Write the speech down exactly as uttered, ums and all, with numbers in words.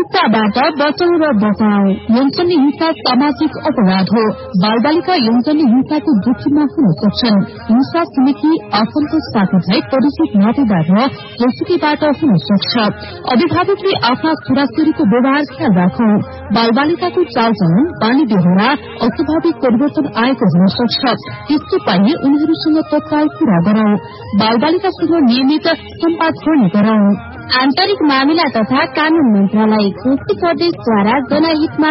हिंसाबाट बचाउ र बचाउ। यौनजन्य हिंसा सामाजिक अपराध हो। बालबालिका यौनजन्य हिंसाको जोखिममा हुन सक्छन्। हिंसा छिमेकी आफन्त साथीभाइ परिचित नातेदार र जोसुकीबाट हुन सक्छ। अभिभावकले आफ्ना छोराछोरीको व्यवहार ख्याल राखौं। बालबालिकाको चालचलन बानी बेहोरा अस्वाभाविक परिवर्तन आएको हुन सक्छ। त्यस्तो पाइए उनीहरूसँग तत्काल कुरा गरौं। बालबालिकासँग नियमित सम्वाद गर्ने गरौं। आन्तरिक मामिला तथा कानून मन्त्रालय कोशी प्रदेशद्वारा जनहितमा